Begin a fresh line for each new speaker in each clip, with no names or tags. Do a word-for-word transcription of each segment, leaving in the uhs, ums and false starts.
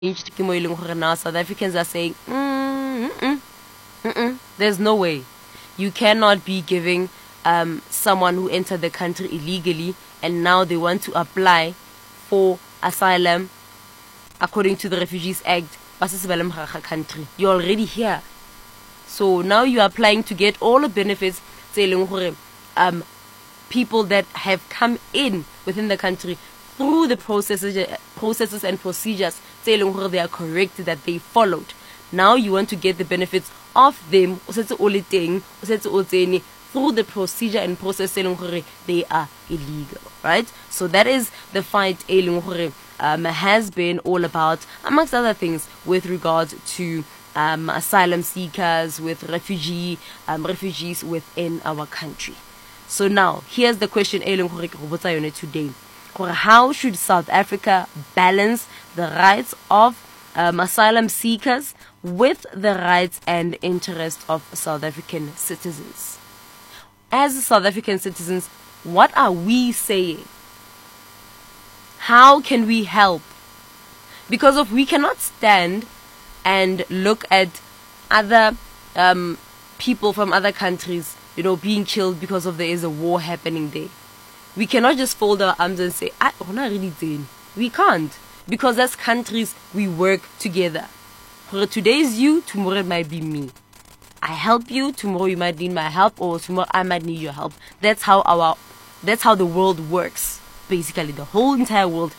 now South Africans are saying, mm, mm-mm, mm-mm, there's no way. You cannot be giving um, someone who entered the country illegally and now they want to apply for asylum according to the Refugees Act. Country. You're already here. So now you are applying to get all the benefits. Um, people that have come in within the country through the processes, processes and procedures they are correct, that they followed. Now you want to get the benefits of them through the procedure and process they are illegal, right? So that is the fight um, has been all about, amongst other things, with regard to um, asylum seekers, with refugee um, refugees within our country. So now here's the question today: how should South Africa balance the rights of um, asylum seekers with the rights and interests of South African citizens? As South African citizens, what are we saying? How can we help? Because if we cannot stand and look at other um, people from other countries, you know, being killed because of there is a war happening there, we cannot just fold our arms and say, ah, we're not really doing. We can't. Because as countries, we work together. Today is you, tomorrow it might be me. I help you, tomorrow you might need my help, or tomorrow I might need your help. That's how our, that's how the world works. Basically, the whole entire world.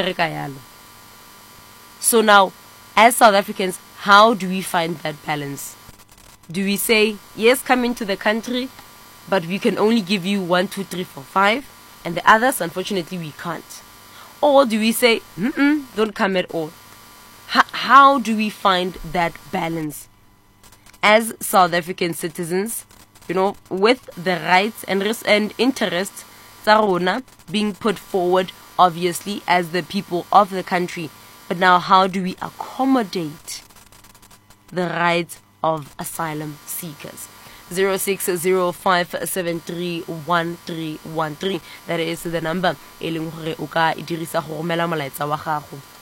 So now, as South Africans, how do we find that balance? Do we say, yes, come into the country, but we can only give you one, two, three, four, five, and the others, unfortunately, we can't? Or do we say, mm-mm, don't come at all? H- how do we find that balance? As South African citizens, you know, with the rights and ris- and interests Sarona being put forward, obviously, as the people of the country. But now, how do we accommodate the rights of asylum seekers? zero six zero five seven three one three one three. That is the number.